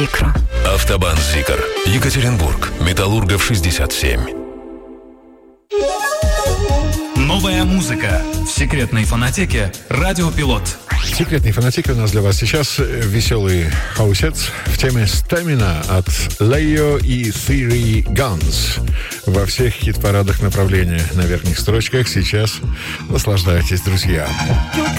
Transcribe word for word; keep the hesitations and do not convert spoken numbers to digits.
Икра. Автобан Зикр. Екатеринбург. Металлургов шестьдесят семь. Новая музыка в секретной фонотеке «Радио Пилот». В секретной фонотеке у нас для вас сейчас веселый хаусец в теме «Стамина» от Лейо и Theory Guns. Во всех хит-парадах направления на верхних строчках. Сейчас наслаждайтесь, друзья.